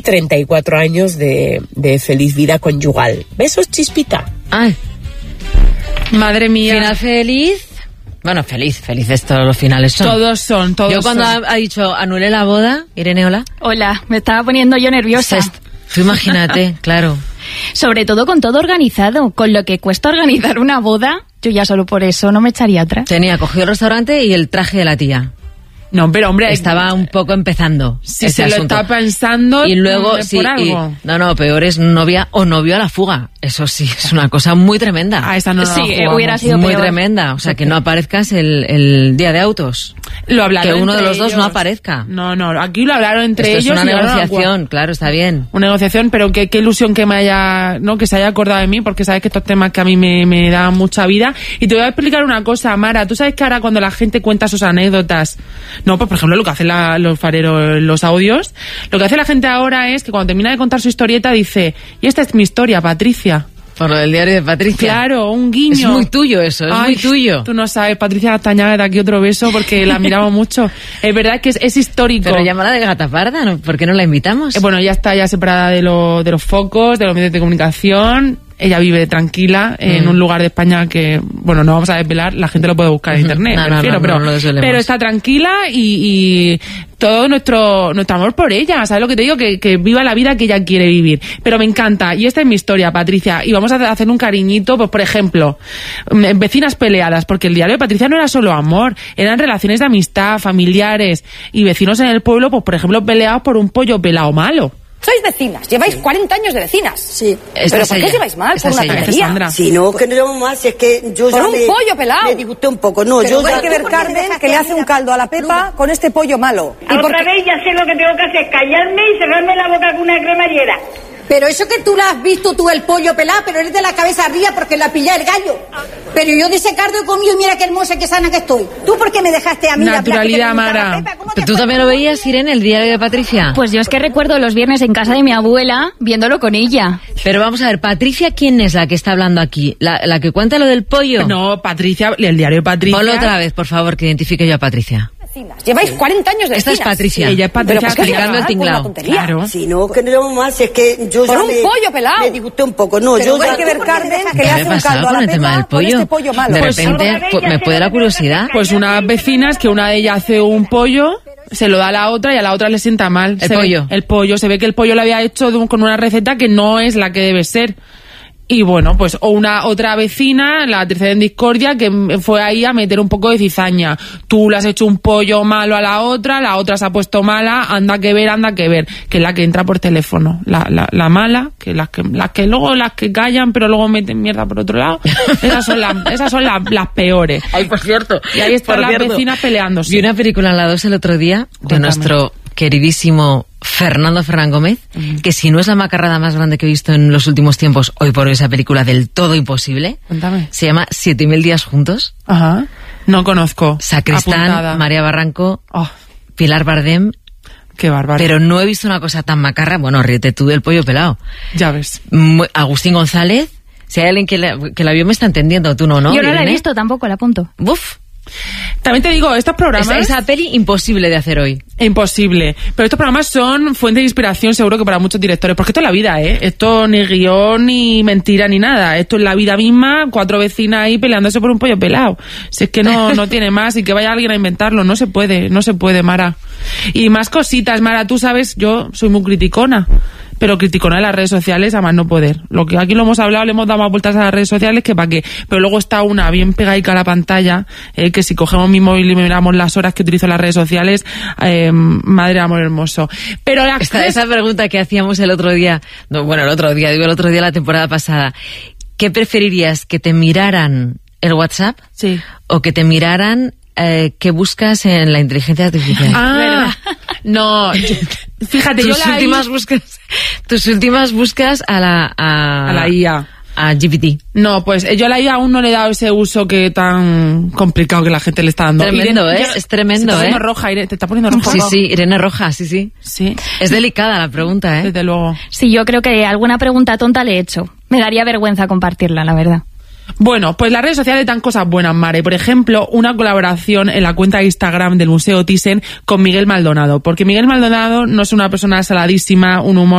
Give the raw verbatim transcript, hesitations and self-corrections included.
treinta y cuatro años de, de feliz vida conyugal. ¿Besos, Chispita? Ay. Madre mía. Final feliz. Bueno, feliz, felices todos los finales son. Todos son, todos Yo cuando son. ha, ha dicho anulé la boda, Irene, hola. Hola, me estaba poniendo yo nerviosa. Tú imagínate, claro. Sobre todo con todo organizado, con lo que cuesta organizar una boda, yo ya solo por eso no me echaría atrás. Tenía cogido el restaurante y el traje de la tía. No, pero hombre... Estaba un poco empezando. Si ese se asunto. lo está pensando... Y luego, ¿por sí, algo? y, no, no, peor es novia o novio a la fuga. Eso sí, es una cosa muy tremenda. Ah, esa no Sí, la eh, jugamos. hubiera sido Muy peor. tremenda. O sea, que no aparezcas el, el día de autos. Lo hablaron Que uno de entre los dos ellos. no aparezca. No, no, aquí lo hablaron entre Esto ellos. es una y llegaron a un negociación, acuerdo. claro, está bien. Una negociación, pero qué, qué ilusión que me haya, ¿no? Que se haya acordado de mí, porque sabes que estos temas que a mí me, me dan mucha vida. Y te voy a explicar una cosa, Mara. Tú sabes que ahora cuando la gente cuenta sus anécdotas, no, pues por ejemplo lo que hacen la, los fareros, los audios, lo que hace la gente ahora es que cuando termina de contar su historieta dice, y esta es mi historia, Patricia. Por lo del diario de Patricia. Claro, un guiño. Es muy tuyo eso, es Ay, muy tuyo. Tú no sabes, Patricia Castañaga, de aquí otro beso porque la miramos mucho. Es verdad que es, es histórico. Pero llámala de gata parda, ¿no? ¿Por qué no la invitamos? Eh, Bueno, ya está ya separada de, lo, de los focos, de los medios de comunicación. Ella vive tranquila en Mm. un lugar de España que, bueno, no vamos a desvelar, la gente lo puede buscar en internet, No, me no, refiero, no, pero, no lo desvelemos. pero está tranquila y, y todo nuestro nuestro amor por ella, ¿sabes lo que te digo? Que, que viva la vida que ella quiere vivir. Pero me encanta, y esta es mi historia, Patricia, y vamos a hacer un cariñito, pues por ejemplo, mm, vecinas peleadas, porque el diario de Patricia no era solo amor, eran relaciones de amistad, familiares y vecinos en el pueblo, pues por ejemplo, peleados por un pollo pelado malo. Sois vecinas, lleváis cuarenta años de vecinas. Sí. Esta ¿Pero es por qué ella. lleváis mal? Esta Por una es ella. tontería. Sandra. Si no, que no llevamos más, si es que yo Por ya un me, pollo pelado. me disgusté un poco. No, Pero yo hay ya... que ver Carmen que le hace un caldo a la Pepa con este pollo malo. ¿Y por Otra qué? vez ya sé lo que tengo que hacer, callarme y cerrarme la boca con una cremallera. Pero eso que tú la has visto tú el pollo pelado, pero eres de la cabeza arriba porque la pilla el gallo. Pero yo de ese cardo he comido y mira qué hermosa, qué sana que estoy. ¿Tú por qué me dejaste a mí la Naturalidad, Mara. ¿Pero tú también lo veías, Irene, el diario de Patricia? Pues yo es que recuerdo los viernes en casa de mi abuela viéndolo con ella. Pero vamos a ver, Patricia, ¿quién es la que está hablando aquí? ¿La, la que cuenta lo del pollo? No, Patricia, el diario de Patricia. Ponlo otra vez, por favor, que identifique yo a Patricia. Lleváis cuarenta años de Esta es vecinas. Patricia. Ella es Patricia ¿Pero por qué explicando el lleváis mal? Por una tinglao. tontería. Claro. Si no, que no llevamos más, si es que yo Por ya un me... pollo pelado. Me disgusté un poco. No, Pero yo ya... hay que ver Carmen que ¿Qué le me hace ha un pasado caldo a con la el tema Pepa del con pollo? este pollo malo. De Pues repente ahora pu- ya me sé puede lo la que tengo que curiosidad. hacer. Pues unas vecinas que una de ellas hace un pollo, se lo da a la otra y a la otra le sienta mal. El Se ve- pollo. el pollo. Se ve que el pollo lo había hecho de un- con una receta que no es la que debe ser. Y bueno, pues o una otra vecina, la tercera en discordia, que m- fue ahí a meter un poco de cizaña. Tú le has hecho un pollo malo a la otra, la otra se ha puesto mala, anda que ver, anda que ver. Que es la que entra por teléfono. La, la, la mala, que las que las que luego las que callan, pero luego meten mierda por otro lado. Esas son las, esas son las, las peores. Ay, por cierto. Y ahí están por las cierto, vecinas peleándose. Vi una película en la dos el otro día de Cuéntame. nuestro queridísimo Fernando Fernán Gómez, que si no es la macarrada más grande que he visto en los últimos tiempos, hoy por hoy esa película del todo imposible, Cuéntame. se llama Siete mil días juntos. Ajá. No conozco. Sacristán, Apuntada. María Barranco, Oh, Pilar Bardem, qué bárbaro. pero no he visto una cosa tan macarra. Bueno, ríete tú del pollo pelado. Ya ves. Mu- Agustín González, si hay alguien que la, que la vio me está entendiendo, tú no, ¿no? yo no la he Irene? visto tampoco, la apunto. Uf, También te digo, estos programas... esa, esa peli imposible de hacer hoy. Imposible. Pero estos programas son fuente de inspiración seguro que para muchos directores. Porque esto es la vida, ¿eh? Esto ni guión, ni mentira, ni nada. Esto es la vida misma, cuatro vecinas ahí peleándose por un pollo pelado. Si es que no, no tiene más y que vaya alguien a inventarlo. No se puede, no se puede, Mara. Y más cositas, Mara. Tú sabes, yo soy muy criticona. Pero criticona de las redes sociales a más no poder. Lo que aquí lo hemos hablado, le hemos dado más vueltas a las redes sociales que para qué. Pero luego está una bien pegadica a la pantalla, eh, que si cogemos mi móvil y miramos las horas que utilizo en las redes sociales, eh, madre amor hermoso. Pero la Esta, esa pregunta que hacíamos el otro día, no, bueno, el otro día, digo el otro día, la temporada pasada, ¿qué preferirías, que te miraran el WhatsApp Sí. o que te miraran eh, qué buscas en la inteligencia artificial? Ah, no. yo- Fíjate, yo tus la últimas I- buscas, tus últimas buscas a la a, a la I A. a G P T. No, pues yo a la I A aún no le he dado ese uso que tan complicado que la gente le está dando. Tremendo, Irene, ¿eh? yo- Es tremendo, se está poniendo ¿eh? roja, Irene, te está poniendo roja. Sí, sí, Irene Roja, sí, sí. Sí, Es delicada la pregunta, ¿eh? desde luego. Sí, yo creo que alguna pregunta tonta le he hecho. Me daría vergüenza compartirla, la verdad. Bueno, pues las redes sociales dan cosas buenas, Mare. Por ejemplo, una colaboración en la cuenta de Instagram del Museo Thyssen con Miguel Maldonado. Porque Miguel Maldonado no es una persona saladísima, un humor